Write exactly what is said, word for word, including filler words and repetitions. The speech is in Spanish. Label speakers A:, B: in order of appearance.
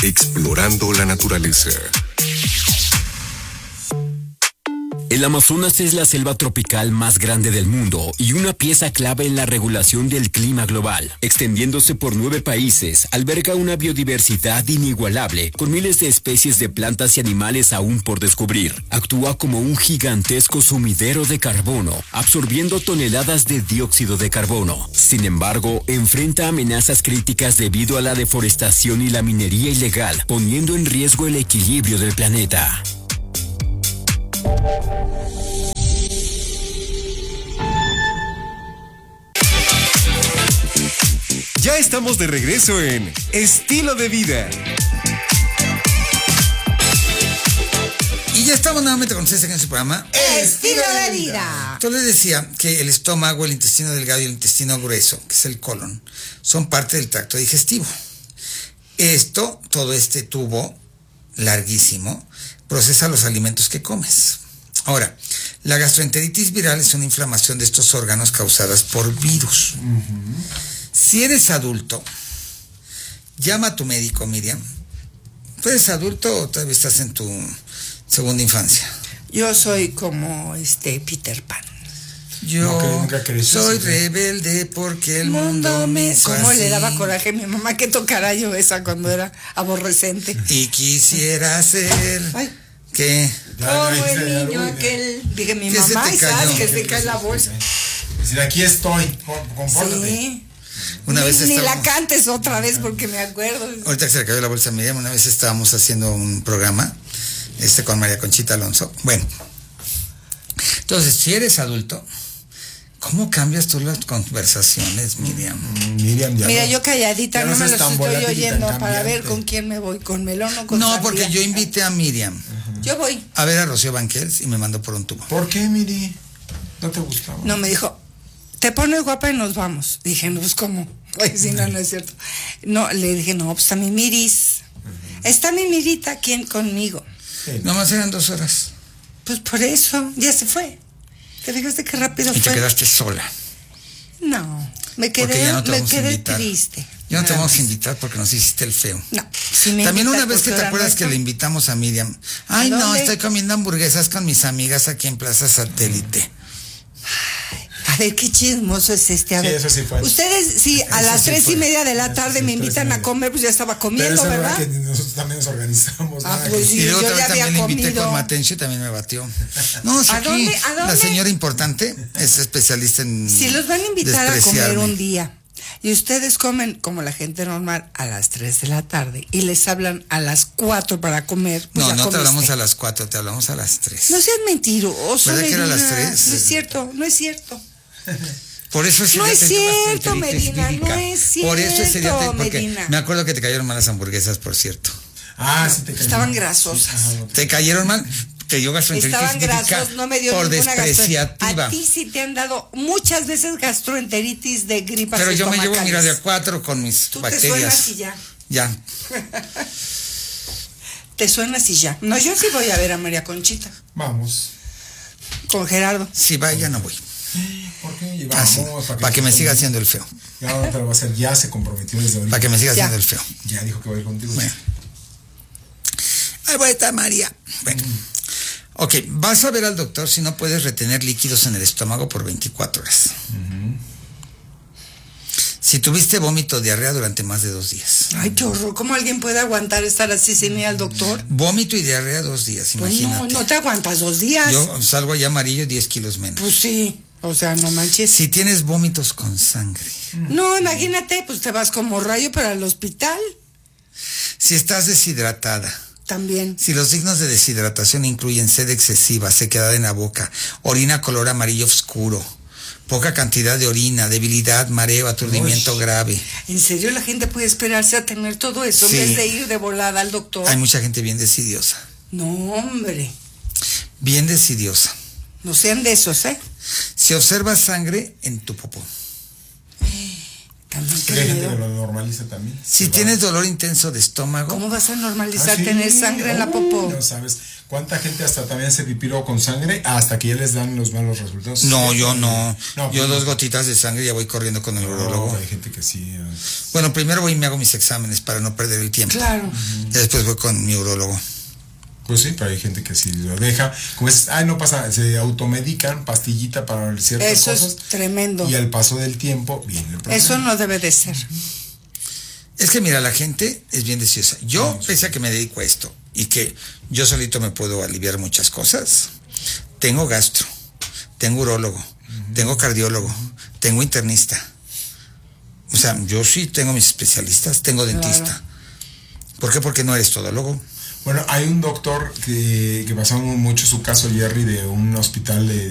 A: Explorando la naturaleza.
B: El Amazonas es la selva tropical más grande del mundo y una pieza clave en la regulación del clima global. Extendiéndose por nueve países, alberga una biodiversidad inigualable, con miles de especies de plantas y animales aún por descubrir. Actúa como un gigantesco sumidero de carbono, absorbiendo toneladas de dióxido de carbono. Sin embargo, enfrenta amenazas críticas debido a la deforestación y la minería ilegal, poniendo en riesgo el equilibrio del planeta.
A: Ya estamos de regreso en Estilo de Vida.
C: Y ya estamos nuevamente con ustedes en su programa
D: Estilo de Vida.
C: Yo les decía que el estómago, el intestino delgado y el intestino grueso, que es el colon, son parte del tracto digestivo. Esto, todo este tubo larguísimo, procesa los alimentos que comes. Ahora, la gastroenteritis viral es una inflamación de estos órganos causadas por virus. Uh-huh. Si eres adulto, llama a tu médico, Miriam. ¿Tú eres adulto o todavía estás en tu segunda infancia?
D: Yo soy como este Peter Pan.
C: Yo no, nunca soy así, rebelde porque el mundo me hizo
D: ¿Cómo
C: así?
D: Le daba coraje a mi mamá que tocara yo esa cuando era aborrecente?
C: Y quisiera ser... Ay. ¿Qué?
D: Como el niño aquel. Dije, mi mamá, y sabes que se cae la bolsa.
E: Es decir, aquí estoy, compórtate.
D: Sí.
C: Una
D: ni,
C: vez
D: ni
C: estábamos...
D: la cantes otra vez porque me acuerdo.
C: Ahorita que se le cayó la bolsa a Miriam, una vez estábamos haciendo un programa este con María Conchita Alonso. Bueno, entonces, si eres adulto, ¿cómo cambias tú las conversaciones, Miriam?
E: Miriam ya
D: Mira,
E: no,
D: yo calladita, no, no me los estoy oyendo para ver con quién me voy, con melón o con
C: No,
D: sandía.
C: porque yo invité a Miriam.
D: Uh-huh. Yo voy.
C: A ver a Rocío Banquels y me mandó por un tubo.
E: ¿Por qué, Miri? ¿No te gustaba?
D: No, me dijo, te pones guapa y nos vamos. Dije, no, pues ¿cómo? Ay, sí, no, no es cierto. No, le dije, no, pues está mi Miris. Uh-huh. Está mi Mirita aquí conmigo.
C: Sí. Nomás eran dos horas.
D: Pues por eso, ya se fue. ¿Te fijaste qué rápido
C: y
D: fue?
C: Y te quedaste sola.
D: No, me quedé,
C: no
D: me quedé triste.
C: Ya no te vamos a invitar porque nos hiciste el feo.
D: No, si me
C: También una vez que te acuerdas
D: nuestro...
C: que le invitamos a Miriam. Ay, no, estoy comiendo hamburguesas con mis amigas aquí en Plaza Satélite.
D: Ay, a ver, qué chismoso es este. A
E: sí,
D: ver,
E: eso sí fue.
D: Ustedes, sí, a las
C: sí
D: tres
C: fue.
D: y media de la tarde
E: sí,
D: me invitan a comer, pues ya estaba comiendo,
E: pero
D: ¿verdad?
E: Que nosotros también nos organizamos.
D: Ah, pues sí,
C: y luego
D: yo
C: también,
D: ya había
C: también le invité
D: comido.
C: con Matencio y también me batió. No, si
D: ¿A
C: aquí
D: dónde? ¿A dónde?
C: La señora importante es especialista en
D: Si los van a invitar a comer un día y ustedes comen como la gente normal a las tres de la tarde y les hablan a las cuatro para comer, pues
C: no,
D: ya
C: no
D: comiste.
C: te hablamos a las cuatro, te hablamos a las tres.
D: No seas mentiroso.
C: ¿Verdad que era a las tres?
D: No es cierto, no es cierto.
C: Por eso ese
D: no
C: día
D: es
C: te
D: cierto, Medina, no es cierto.
C: Por eso ese día te, porque
D: Medina.
C: Me acuerdo que te cayeron mal las hamburguesas, por cierto.
E: Ah, sí te cayeron.
D: Estaban grasosas.
C: Te cayeron mal, te dio gastroenteritis.
D: Estaban grasos, no me dio
C: por
D: ninguna
C: despreciativa.
D: A ti sí te han dado muchas veces gastroenteritis de gripas.
C: Pero yo me llevo, mira, de a cuatro con mis
D: Tú
C: bacterias.
D: Te suenas y ya.
C: Ya.
D: Te suenas y ya. No, yo sí voy a ver a María Conchita.
E: Vamos.
D: Con Gerardo.
C: Si va, ya no voy.
E: ¿Por qué?
C: Ah, sí. Para que, pa que me siga haciendo el feo.
E: Ya ahora te lo va a hacer, ya se comprometió desde ahorita.
C: Para que me siga
D: ya.
C: haciendo el feo.
E: Ya dijo que va a ir contigo.
C: Bueno. Ahí voy a estar María. Bueno. Mm. Ok, vas a ver al doctor si no puedes retener líquidos en el estómago por veinticuatro horas. Uh-huh. Si tuviste vómito o diarrea durante más de dos días.
D: Ay, qué horror. ¿Cómo alguien puede aguantar estar así sin ir al doctor?
C: Vómito y diarrea dos días,
D: pues
C: imagínate.
D: No, no te aguantas dos días.
C: Yo salgo allá amarillo diez kilos menos.
D: Pues sí. O sea, no manches.
C: Si tienes vómitos con sangre.
D: No, imagínate, pues te vas como rayo para el hospital.
C: Si estás deshidratada.
D: También.
C: Si los signos de deshidratación incluyen sed excesiva, sequedad en la boca, orina color amarillo oscuro, poca cantidad de orina, debilidad, mareo, aturdimiento Uy. grave.
D: ¿En serio la gente puede esperarse a tener todo eso
C: sí.
D: en vez de ir de volada al doctor?
C: Hay mucha gente bien decidiosa.
D: No, hombre.
C: Bien decidiosa.
D: No sean de esos, ¿eh?
C: Si observas sangre en tu popó.
D: también, qué
E: Hay gente
D: miedo.
E: que lo normaliza también.
C: Si
E: Se
C: tienes
E: va.
C: dolor intenso de estómago,
D: ¿Cómo vas a
E: Ah,
D: normalizar
E: sí,
D: tener sangre en la
E: uy,
D: popó?
E: No sabes cuánta gente hasta también hace pipiro con sangre hasta que ya les dan los malos resultados.
C: no, yo no.
E: No,
C: Yo
E: no.
C: dos gotitas de sangre ya voy corriendo con el urólogo.
E: No, hay gente que sí. eh.
C: Bueno, primero voy y me hago mis exámenes para no perder el tiempo.
D: Claro.
C: Y después voy con mi urólogo.
E: Pues sí, pero hay gente que sí lo deja. Como es, ay, no pasa, se automedican, pastillita para ciertas
D: Eso
E: cosas.
D: es tremendo.
E: Y al paso del tiempo viene el problema.
D: Eso no debe de ser.
C: Es que mira, la gente es bien deseosa. Yo, pese a que me dedico a esto y que yo solito me puedo aliviar muchas cosas, tengo gastro, tengo urólogo, uh-huh. tengo cardiólogo, uh-huh. tengo internista. O sea, yo sí tengo mis especialistas, tengo dentista.
D: Claro.
C: ¿Por qué? Porque no eres todólogo.
E: Bueno, hay un doctor que, que pasó mucho su caso, Jerry, de un hospital de